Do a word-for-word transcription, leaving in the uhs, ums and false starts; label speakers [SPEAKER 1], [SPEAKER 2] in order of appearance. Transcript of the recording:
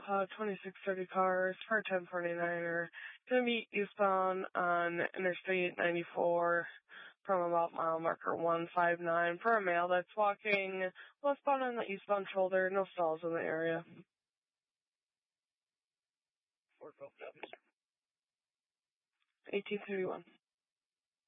[SPEAKER 1] uh, twenty-six thirty cars for a ten forty-niner. Gonna be eastbound on Interstate ninety-four from about mile marker one five nine for a male that's walking westbound on the eastbound shoulder. No stalls in the area. eighteen thirty-one.